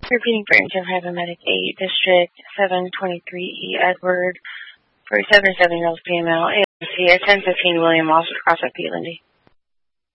Repeating for Intel Medic 8, District 723E Edward, 4770 PML, AFC at 1015 William Moss across at P. Lindy.